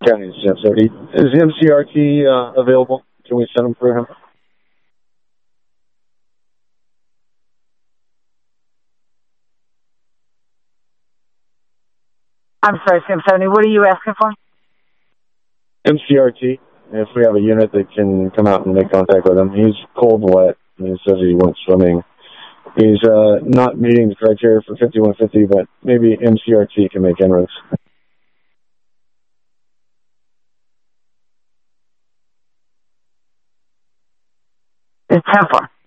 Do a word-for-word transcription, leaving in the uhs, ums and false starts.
County is thirty. Is M C R T uh, available? Can we send him for him? I'm sorry, Sam seventy. What are you asking for? M C R T. If we have a unit that can come out and make contact with him. He's cold wet. He says he went swimming. He's uh, not meeting the criteria for fifty-one fifty, but maybe M C R T can make inroads. It's ten four.